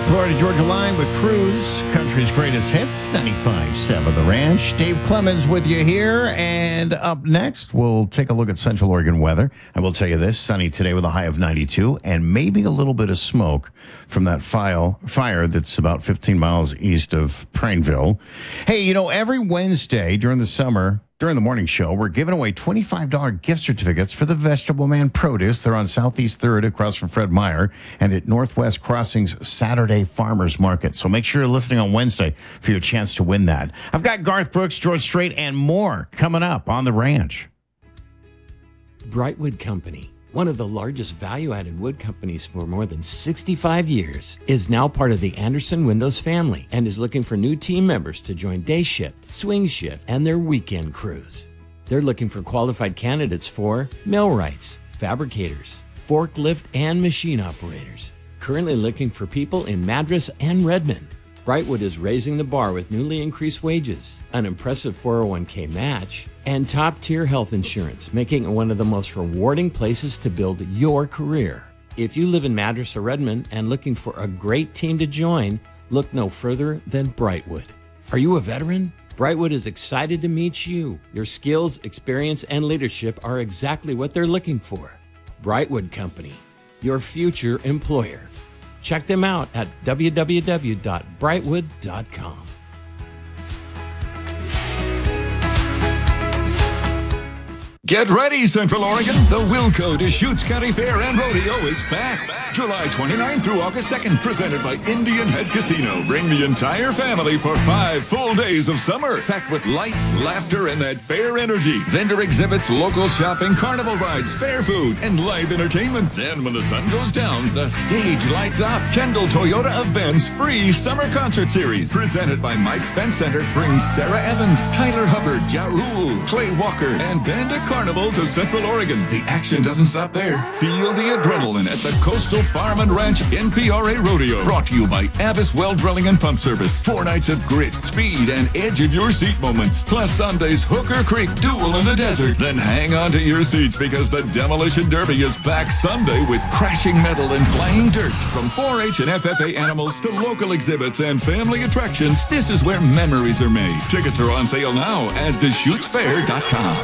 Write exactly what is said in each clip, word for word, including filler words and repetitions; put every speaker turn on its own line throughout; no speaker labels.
Florida Georgia Line with Cruz, country's greatest hits, ninety-five point seven The Ranch. Dave Clemens with you here, and up next, we'll take a look at Central Oregon weather. I will tell you this, sunny today with a high of ninety-two, and maybe a little bit of smoke from that fire, fire that's about fifteen miles east of Prineville. Hey, you know, every Wednesday during the summer, during the morning show, we're giving away twenty-five dollars gift certificates for the Vegetable Man Produce. They're on Southeast third across from Fred Meyer and at Northwest Crossings Saturday Farmers Market. So make sure you're listening on Wednesday for your chance to win that. I've got Garth Brooks, George Strait, and more coming up on The Ranch.
Brightwood Company, one of the largest value-added wood companies for more than sixty-five years, is now part of the Anderson Windows family and is looking for new team members to join day shift, swing shift, and their weekend crews. They're looking for qualified candidates for millwrights, fabricators, forklift, and machine operators. Currently looking for people in Madras and Redmond. Brightwood is raising the bar with newly increased wages, an impressive four oh one k match, and top-tier health insurance, making it one of the most rewarding places to build your career. If you live in Madras or Redmond and looking for a great team to join, look no further than Brightwood. Are you a veteran? Brightwood is excited to meet you. Your skills, experience, and leadership are exactly what they're looking for. Brightwood Company, your future employer. Check them out at w w w dot brightwood dot com.
Get ready, Central Oregon. The Wilco Deschutes County Fair and Rodeo is back. July twenty-ninth through August second, presented by Indian Head Casino. Bring the entire family for five full days of summer, packed with lights, laughter, and that fair energy. Vendor exhibits, local shopping, carnival rides, fair food, and live entertainment. And when the sun goes down, the stage lights up. Kendall Toyota of Ben's free summer concert series, presented by Mike's Fence Center, brings Sarah Evans, Tyler Hubbard, Ja Rule, Clay Walker, and Band of Carnival to Central Oregon. The action doesn't stop there. Feel the adrenaline at the Coastal Farm and Ranch N P R A Rodeo. Brought to you by Abbas Well Drilling and Pump Service. Four nights of grit, speed, and edge of your seat moments. Plus Sunday's Hooker Creek Duel in the Desert. Then hang on to your seats because the Demolition Derby is back Sunday with crashing metal and flying dirt. From four H and F F A animals to local exhibits and family attractions, this is where memories are made. Tickets are on sale now at deschutes fair dot com.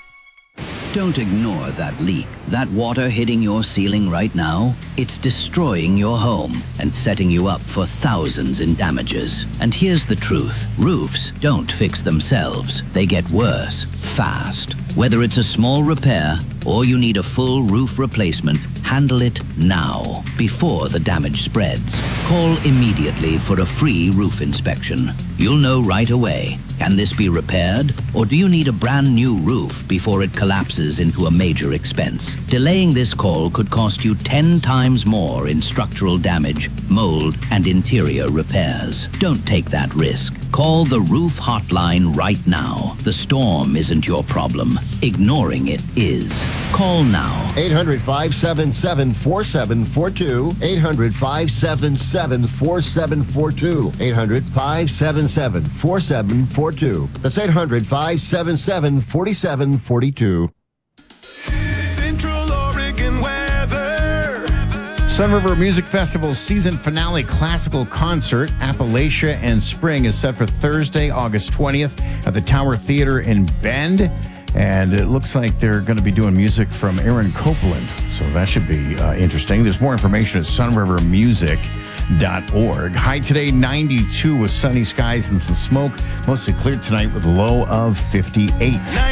Don't ignore that leak. That water hitting your ceiling right now, it's destroying your home and setting you up for thousands in damages. And here's the truth. Roofs don't fix themselves. They get worse, fast. Whether it's a small repair or you need a full roof replacement, handle it now, before the damage spreads. Call immediately for a free roof inspection. You'll know right away. Can this be repaired? Or do you need a brand new roof before it collapses into a major expense? Delaying this call could cost you ten times more in structural damage, mold, and interior repairs. Don't take that risk. Call the Roof Hotline right now. The storm isn't your problem. Ignoring it is. Call now.
eight hundred, five seven seven, four seven four two. eight hundred, five seven seven, four seven four two. eight hundred, five seven seven, four seven four two. That's eight hundred, five seven seven, four seven four two.
Central Oregon weather.
Sunriver Music Festival's season finale classical concert, Appalachia and Spring, is set for Thursday, August twentieth at the Tower Theater in Bend. And it looks like they're going to be doing music from Aaron Copeland. So that should be uh, interesting. There's more information at sunriver music dot org. High today, ninety-two with sunny skies and some smoke. Mostly clear tonight with a low of fifty-eight.